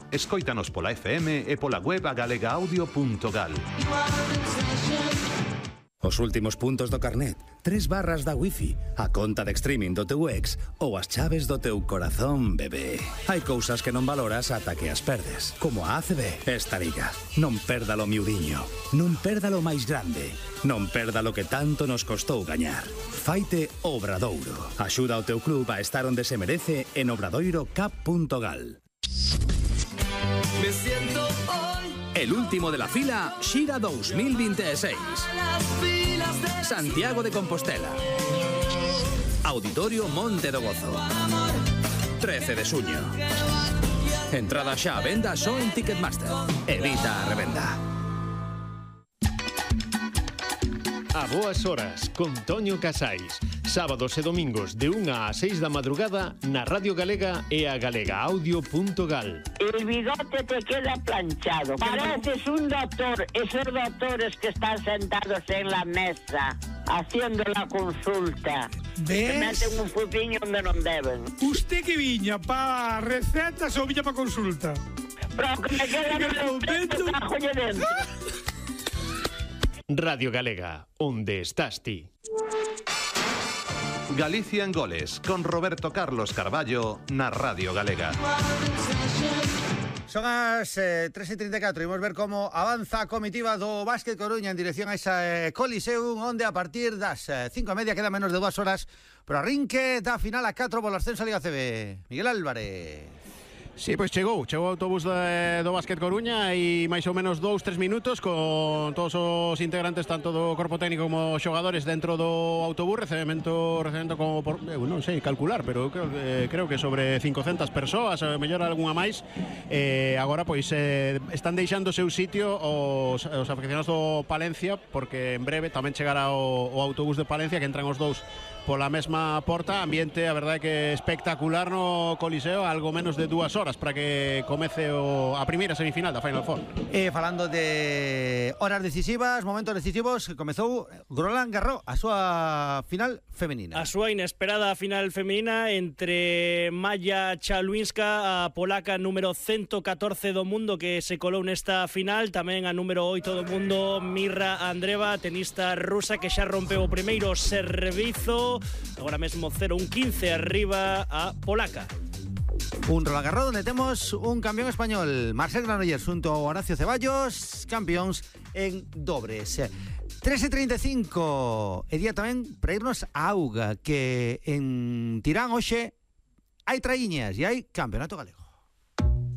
Escóitanos pola FM e pola web agalegaudio.gal. Os últimos puntos do carnet, 3 barras da wifi, a conta de streaming do teu ex ou as chaves do teu corazón, bebé. Hai cousas que non valoras ata que as perdes, como a ACB. Esta liga, non perda lo miudiño, non perda lo máis grande, non perda lo que tanto nos costou gañar. Faite Obradoiro. Axuda ao teu club a estar onde se merece en obradoirocap.gal. Me siento hoy El último de la fila, Xira 2026. Santiago de Compostela. Auditorio Monte do Gozo. 13 de xuño. Entrada xa a venda só en Ticketmaster. Evita a revenda. A boas horas, con Toño Casais. Sábados e domingos de 1 a 6 da madrugada na Radio Galega e a galegaudio.gal. El bigote te queda planchado. Pareces un doctor. Esos doctores que están sentados en la mesa haciendo la consulta. ¿Ves? Que meten un fupiño donde non deben. Usted que viña pa recetas ou viña pa consulta? Pero que me queda no peito, cajolle dentro. Radio Galega, onde estás ti? Galicia en goles, con Roberto Carlos Carballo na Radio Galega. Son as 3:34 e imos ver como avanza a comitiva do Básquet Coruña en dirección a esa Coliseum, onde a partir das 5:30 queda menos de 2 horas pro arrinque da final a 4 polo ascenso a Liga CB. Miguel Álvarez. Sí, pois chegou o autobús do Básquet Coruña e máis ou menos 2-3 minutos con todos os integrantes tanto do corpo técnico como xogadores dentro do autobús, recebemento como por, non sei calcular, pero creo que sobre 500 persoas, mellor algunha máis. Agora pois están deixando o seu sitio os aficionados do Palencia, porque en breve tamén chegará o autobús de Palencia, que entran os dous pola mesma porta. Ambiente, a verdade que espectacular no Coliseo, algo menos de 2 horas para que comece a primeira semifinal da Final Four. Falando de horas decisivas, momentos decisivos, comezou Roland Garros, a súa final femenina. A súa inesperada final femenina entre Maya Chaluinska, a polaca número 114 do mundo, que se colou nesta final, tamén a número 8 do mundo, Mirra Andreeva, tenista rusa, que xa rompeu o primeiro servizo. Agora mesmo 0-1-15 arriba a polaca. Un Roland Garros donde temos un campeón español, Marcel Granollers junto a Horacio Ceballos, campeóns en dobles. 13:35 e día tamén para irnos a auga, que en Tirán hoxe hai traíñas e hai campeonato galego.